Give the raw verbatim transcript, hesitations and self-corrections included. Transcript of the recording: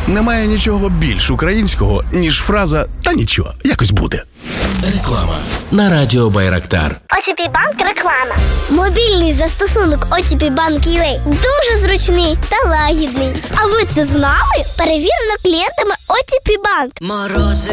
Немає нічого більш українського, ніж фраза «та нічого, якось буде». Реклама на радіо Байрактар. о ті пі Банк реклама. Мобільний застосунок о ті пі Банк ю а дуже зручний та лагідний. А ви це знали? Перевірено клієнтами о ті пі Банк. Морози